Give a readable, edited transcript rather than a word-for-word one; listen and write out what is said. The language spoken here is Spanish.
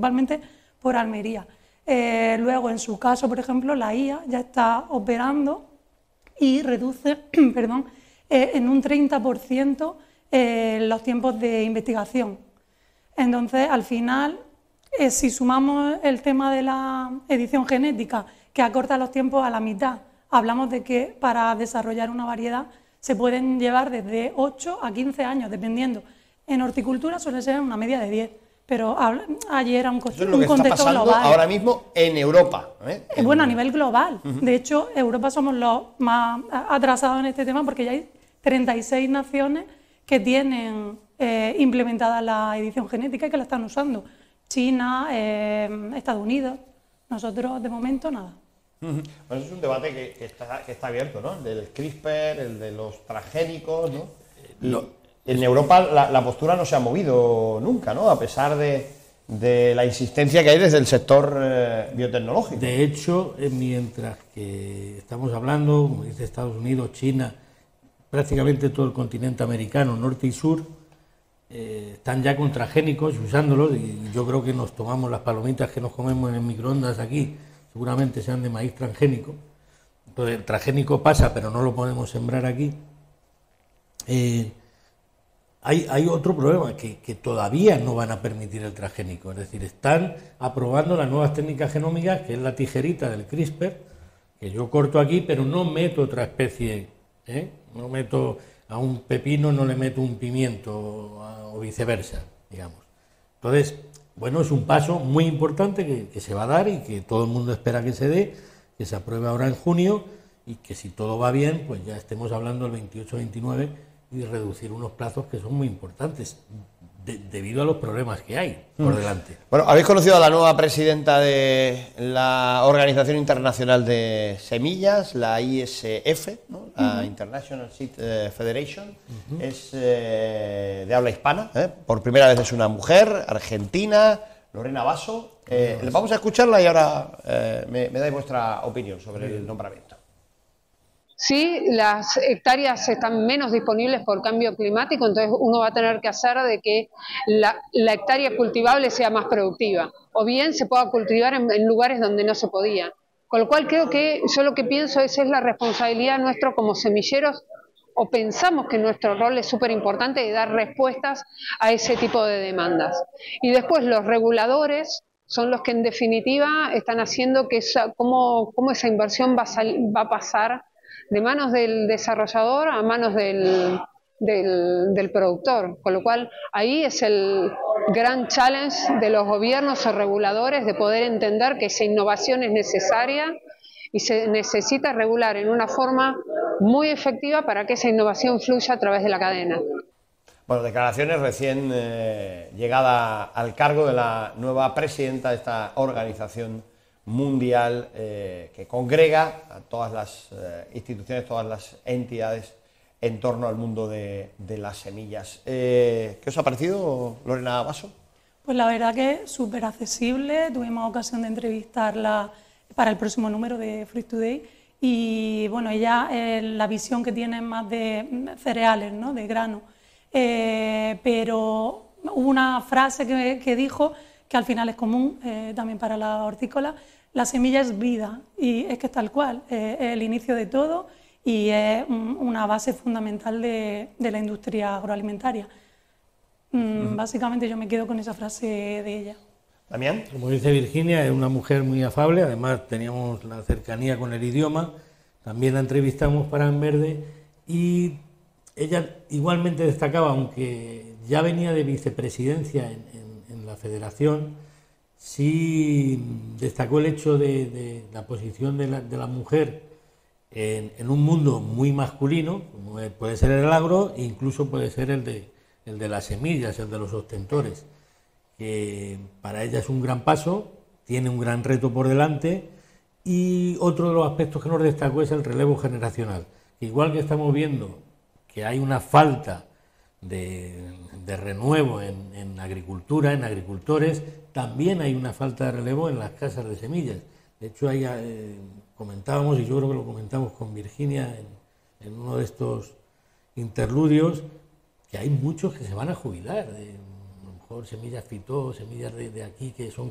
principalmente por Almería. Luego, en su caso, por ejemplo, la IA ya está operando y reduce en un 30% los tiempos de investigación. Entonces, al final, si sumamos el tema de la edición genética, que acorta los tiempos a la mitad, hablamos de que para desarrollar una variedad se pueden llevar desde 8 a 15 años, dependiendo. En horticultura suele ser una media de 10, pero allí era un contexto global. Eso es lo que está pasando ahora mismo en Europa. Bueno, a nivel global. De hecho, Europa somos los más atrasados en este tema porque ya hay 36 naciones que tienen implementada la edición genética y que la están usando. China, Estados Unidos, nosotros de momento nada. Bueno, eso es un debate que está abierto, ¿no? El del CRISPR, el de los transgénicos, ¿no? En Europa la postura no se ha movido nunca, ¿no? A pesar de la insistencia que hay desde el sector biotecnológico. De hecho, mientras que estamos hablando, como dice Estados Unidos, China, prácticamente todo el continente americano, norte y sur, están ya con transgénicos usándolos, y yo creo que nos tomamos las palomitas que nos comemos en el microondas aquí, seguramente sean de maíz transgénico. Entonces el transgénico pasa, pero no lo podemos sembrar aquí. Hay otro problema, que todavía no van a permitir el transgénico, es decir, están aprobando las nuevas técnicas genómicas, que es la tijerita del CRISPR, que yo corto aquí, pero no meto otra especie, no meto a un pepino, no le meto un pimiento o viceversa, digamos. Entonces, bueno, es un paso muy importante que se va a dar y que todo el mundo espera que se dé, que se apruebe ahora en junio y que si todo va bien, pues ya estemos hablando el 28-29 y reducir unos plazos que son muy importantes debido a los problemas que hay por delante. Bueno, habéis conocido a la nueva presidenta de la Organización Internacional de Semillas, la ISF, ¿no? La International Seed Federation. Es de habla hispana, por primera vez es una mujer, argentina, Lorena Basso. Vamos a escucharla y ahora me dais vuestra opinión sobre el nombramiento. Sí, las hectáreas están menos disponibles por cambio climático, entonces uno va a tener que hacer de que la hectárea cultivable sea más productiva, o bien se pueda cultivar en lugares donde no se podía. Con lo cual creo que yo lo que pienso es la responsabilidad nuestra como semilleros, o pensamos que nuestro rol es súper importante de dar respuestas a ese tipo de demandas. Y después los reguladores son los que en definitiva están haciendo que cómo esa inversión va a pasar de manos del desarrollador a manos del productor, con lo cual ahí es el gran challenge de los gobiernos o reguladores de poder entender que esa innovación es necesaria y se necesita regular en una forma muy efectiva para que esa innovación fluya a través de la cadena. Bueno, declaraciones recién llegada al cargo de la nueva presidenta de esta organización mundial que congrega a todas las instituciones, todas las entidades en torno al mundo de las semillas. ¿Qué os ha parecido, Lorena Basso? Pues la verdad que es súper accesible, tuvimos ocasión de entrevistarla para el próximo número de Fruit Today y bueno, ella la visión que tiene es más de cereales, ¿no? De grano, pero hubo una frase que dijo que al final es común también para la hortícola: la semilla es vida, y es que es tal cual, es el inicio de todo y es una base fundamental de la industria agroalimentaria. Básicamente yo me quedo con esa frase de ella. ¿Damián? Como dice Virginia, es una mujer muy afable, además teníamos la cercanía con el idioma, también la entrevistamos para En Verde y ella igualmente destacaba, aunque ya venía de vicepresidencia en la federación, sí destacó el hecho de la posición de la mujer en un mundo muy masculino, como puede ser el agro, e incluso puede ser el de las semillas, el de los ostentores, que para ella es un gran paso, tiene un gran reto por delante, y otro de los aspectos que nos destacó es el relevo generacional. Igual que estamos viendo que hay una falta de renuevo en agricultura, en agricultores, también hay una falta de relevo en las casas de semillas. De hecho, ahí comentábamos, y yo creo que lo comentamos con Virginia en uno de estos interludios, que hay muchos que se van a jubilar, a lo mejor semillas fitó, semillas de aquí que son